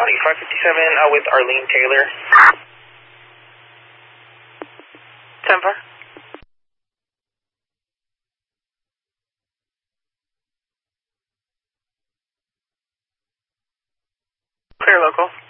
County 557 with Arlene Taylor. 10-4. Clear local.